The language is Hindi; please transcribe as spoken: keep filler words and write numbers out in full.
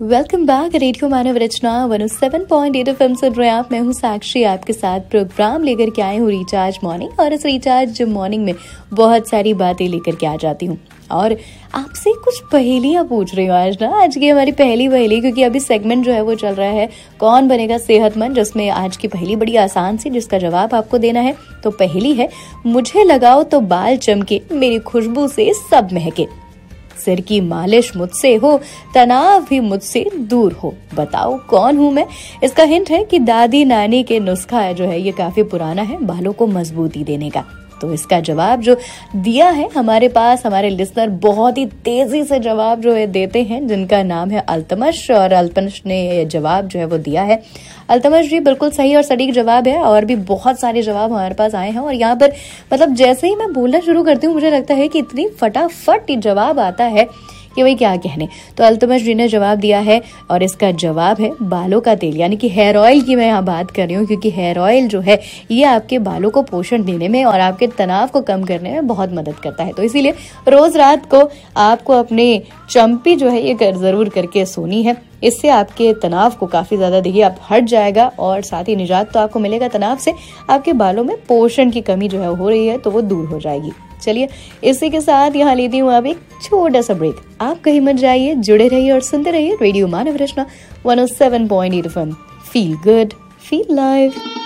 वेलकम बैक रेडियो मानव रचना one O seven point eight F M सुन रहे हैं आप। मैं हूँ साक्षी, आपके साथ प्रोग्राम लेकर के आई हूँ रिचार्ज मॉर्निंग। और इस रिचार्ज मॉर्निंग में बहुत सारी बातें लेकर के आ जाती हूँ और आपसे कुछ पहेलियाँ पूछ रही हूँ आज ना। आज की हमारी पहली पहेली, क्योंकि अभी सेगमेंट जो है वो चल रहा है कौन बनेगा सेहतमंद, जिसमें आज की पहेली बड़ी आसान सी, जिसका जवाब आपको देना है। तो पहेली है, मुझे लगाओ तो बाल चमके, मेरी खुशबू से सब महके, सिर की मालिश मुझसे हो, तनाव भी मुझसे दूर हो, बताओ कौन हूँ मैं। इसका हिंट है कि दादी नानी के नुस्खा जो है ये काफी पुराना है बालों को मजबूती देने का। तो इसका जवाब जो दिया है हमारे पास हमारे लिसनर बहुत ही तेजी से जवाब जो है देते हैं, जिनका नाम है अल्तमश। और अल्तमश ने जवाब जो है वो दिया है। अल्तमश जी बिल्कुल सही और सटीक जवाब है। और भी बहुत सारे जवाब हमारे पास आए हैं और यहाँ पर मतलब जैसे ही मैं बोलना शुरू करती हूँ मुझे लगता है कि इतनी फटाफट जवाब आता है कि भाई क्या कहने। तो अल्तमश जी ने जवाब दिया है और इसका जवाब है बालों का तेल, यानी कि हेयर ऑयल की मैं यहाँ बात कर रही हूँ, क्योंकि हेयर ऑयल जो है ये आपके बालों को पोषण देने में और आपके तनाव को कम करने में बहुत मदद करता है। तो इसीलिए रोज रात को आपको अपने चंपी जो है ये कर जरूर करके सोनी है। इससे आपके तनाव को काफी ज्यादा देखिए आप हट जाएगा और साथ ही निजात तो आपको मिलेगा तनाव से। आपके बालों में पोषण की कमी जो है हो रही है तो वो दूर हो जाएगी। चलिए इसी के साथ यहाँ लेती हूँ अब एक छोटा सा ब्रेक। आप कहीं मत जाइए, जुड़े रहिए और सुनते रहिए रेडियो मानव रचना one O seven point eight F M. Feel good, feel live.